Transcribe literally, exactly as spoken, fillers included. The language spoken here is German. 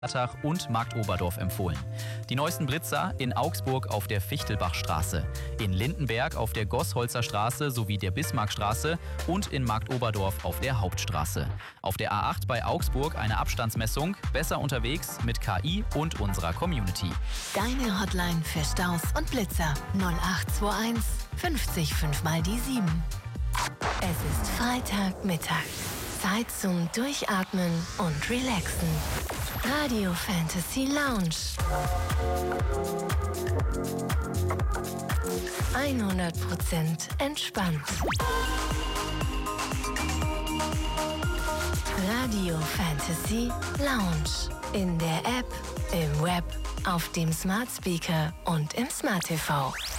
und Marktoberdorf empfohlen. Die neuesten Blitzer in Augsburg auf der Fichtelbachstraße, in Lindenberg auf der Gossholzer Straße sowie der Bismarckstraße und in Marktoberdorf auf der Hauptstraße. Auf der A acht bei Augsburg eine Abstandsmessung, besser unterwegs mit K I und unserer Community. Deine Hotline für Staus und Blitzer null acht zwei eins fünfzig fünf mal die sieben. Es ist Freitagmittag. Zeit zum Durchatmen und Relaxen. Radio Fantasy Lounge. hundert Prozent entspannt. Radio Fantasy Lounge. In der App, im Web, auf dem Smart Speaker und im Smart T V.